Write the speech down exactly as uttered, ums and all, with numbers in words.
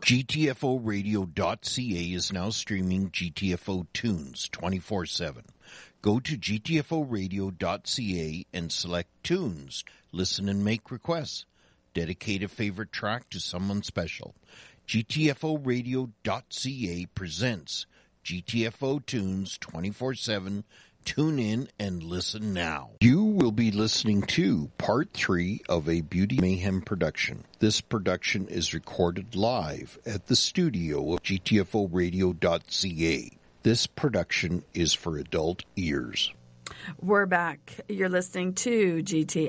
G T F O radio dot C A is now streaming G T F O tunes twenty-four seven. Go to G T F O radio dot C A and select tunes. Listen and make requests. Dedicate a favorite track to someone special. G T F O radio dot C A presents G T F O tunes twenty-four seven. Tune in and listen now. You will be listening to part three of a Beauty Mayhem production. This production is recorded live at the studio of G T F O radio dot C A. This production is for adult ears. We're back. You're listening to G T